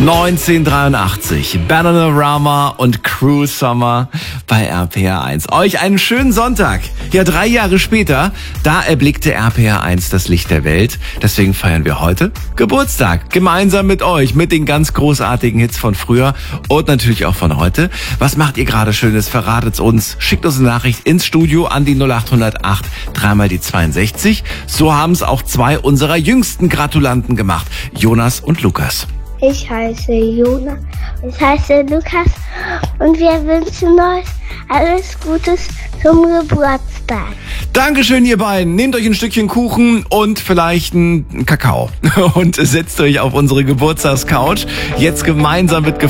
1983, Bananarama und Cruel Summer bei RPR 1. Euch einen schönen Sonntag. Ja, 3 Jahre später, da erblickte RPR 1 das Licht der Welt. Deswegen feiern wir heute Geburtstag. Gemeinsam mit euch, mit den ganz großartigen Hits von früher und natürlich auch von heute. Was macht ihr gerade Schönes? Verratet's uns. Schickt uns eine Nachricht ins Studio an die 0808 3 die 62. So haben es auch 2 unserer jüngsten Gratulanten gemacht. Jonas und Lukas. Ich heiße Jonas, ich heiße Lukas und wir wünschen euch alles Gutes zum Geburtstag. Dankeschön, ihr beiden. Nehmt euch ein Stückchen Kuchen und vielleicht einen Kakao und setzt euch auf unsere Geburtstagscouch. Jetzt gemeinsam mit